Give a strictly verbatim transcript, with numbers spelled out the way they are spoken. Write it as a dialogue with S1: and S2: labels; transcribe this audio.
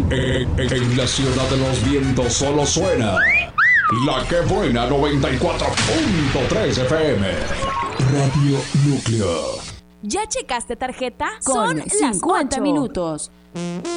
S1: En, en- en la ciudad de los vientos solo suena La Que Buena noventa y cuatro punto tres F M. Radio Núcleo.
S2: ¿Ya checaste tarjeta?
S3: Con
S2: Son las
S3: cincuenta
S2: ocho
S3: minutos.